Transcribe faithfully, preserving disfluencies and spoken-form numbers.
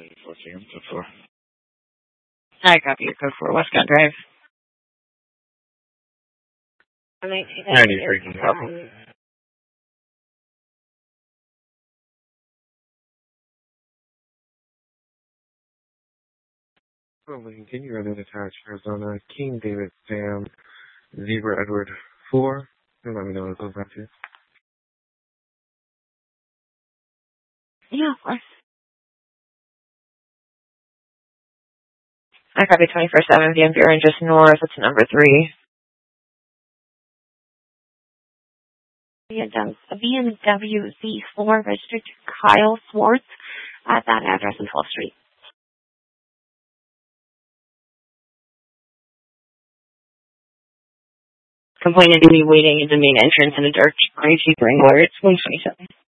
fourteen, code four. I copy your code four, Westcott Drive. ninety-three, can copy. Well, we continue running attached Arizona, King David Sam, Zebra Edward four. And let me know what it goes back to. Yeah, of course. I copy twenty-four seven, V M Bureau just north, it's number three. B M W Z four registered to Kyle Swartz at that address on twelfth Street. Complainant to be waiting in the main entrance in a dark gray Jeep Wrangler. It's one twenty-seven.